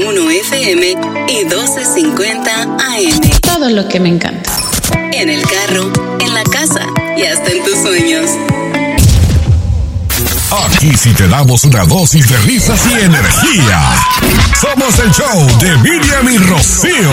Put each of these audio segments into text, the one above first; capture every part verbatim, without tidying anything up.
uno F M y doce cincuenta A M. Todo lo que me encanta. En el carro, en la casa y hasta en tus sueños. Aquí sí te damos una dosis de risas y energía. Somos el show de Miriam y Rocío.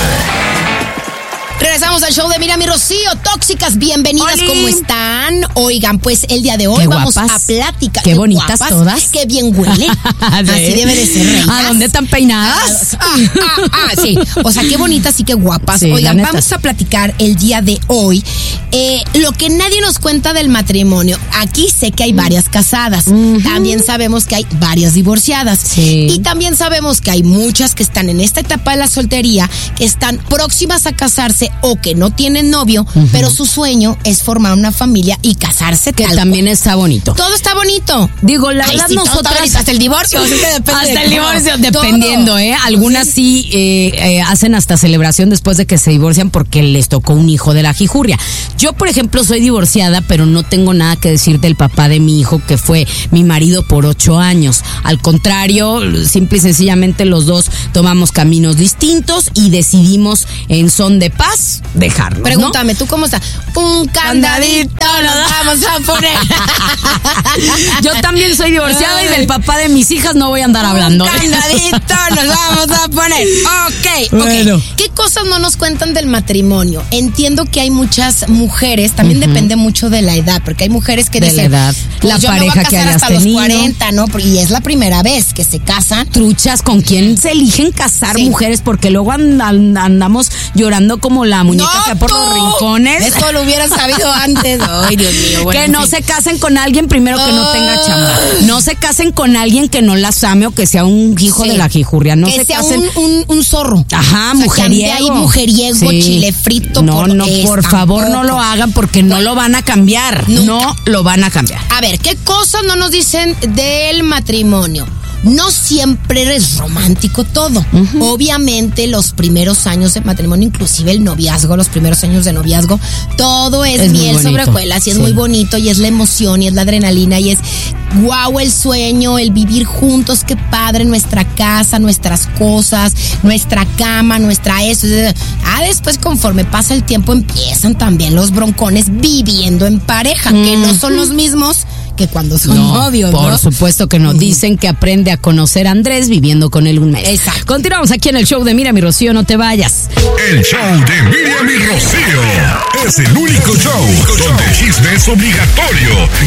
Regresamos al show de Miriam y Rocío. Tóxicas, bienvenidas, ¡Oli! ¿Cómo están? Oigan, pues el día de hoy Qué vamos guapas. a platicar. Qué bonitas guapas, todas. Qué bien huele. Así debe de ser, reinas. ¿A dónde están peinadas? Ah, ah, ah, sí. O sea, qué bonitas y qué guapas. Sí, Oigan, la neta. vamos a platicar el día de hoy eh, lo que nadie nos cuenta del matrimonio. Aquí sé que hay varias casadas. Uh-huh. También sabemos que hay varias divorciadas. Sí. Y también sabemos que hay muchas que están en esta etapa de la soltería, que están próximas a casarse o que no tienen novio, uh-huh. pero su sueño es formar una familia y casarse. Que tal también cual. está bonito. Todo está bonito. Digo, la Ay, verdad sí, todo está nosotras... bonito, hasta el divorcio. Así que depende Hasta de el cómo. divorcio, Todo. dependiendo, ¿eh? Algunas sí eh, eh, hacen hasta celebración después de que se divorcian porque les tocó un hijo de la jijurria. Yo, por ejemplo, soy divorciada, pero no tengo nada que decir del papá de mi hijo, que fue mi marido por ocho años. Al contrario, simple y sencillamente los dos tomamos caminos distintos y decidimos en son de paz dejarnos, Pregúntame, ¿no? ¿tú cómo estás? Un candadito nos vamos a poner. Yo también soy divorciada y del papá de mis hijas no voy a andar hablando. Un candadito nos vamos a poner. Ok, Bueno. ok. ¿Qué cosas no nos cuentan del matrimonio? Entiendo que hay muchas mujeres, también uh-huh. depende mucho de la edad, porque hay mujeres que de dicen, la edad, pues la yo pareja me voy a que casar hayas hasta tenido. los cuarenta, ¿no? Y es la primera vez que se casan. Truchas, ¿con quién se eligen casar Sí. mujeres? Porque luego and- and- andamos llorando como la muñeca ¡No, que por tú! los rincones. Eso lo hubieran sabido antes. Ay, Dios mío. Bueno, que en no fin. se casen con alguien primero que no tenga chamba. No se casen con alguien que no las ame o que sea un hijo Sí. de la jijurria. No que se sea casen. un, un, un zorro. Ajá, O sea, mujeriego. que ande ahí mujeriego, Sí. chile frito. No, por no, es, por favor, no tampoco. lo hagan porque no lo van a cambiar. Nunca. No lo van a cambiar. A ver, ¿qué cosas no nos dicen del matrimonio? No siempre es romántico todo. Uh-huh. Obviamente los primeros años de matrimonio, inclusive el noviazgo, los primeros años de noviazgo, todo es, Es miel muy sobre bonito. hojuelas y es Sí. muy bonito y es la emoción y es la adrenalina y es guau el sueño, el vivir juntos, qué padre, nuestra casa, nuestras cosas, nuestra cama, nuestra eso. Ah, después conforme pasa el tiempo empiezan también los broncones viviendo en pareja, uh-huh. que no son los mismos que cuando son No, novios, por ¿no? supuesto que no. Dicen que aprende a conocer a Andrés viviendo con él un mes. Exacto. Continuamos aquí en el show de Miriam y Rocío, no te vayas. El show de Miriam y Rocío es el único show donde el chisme es obligatorio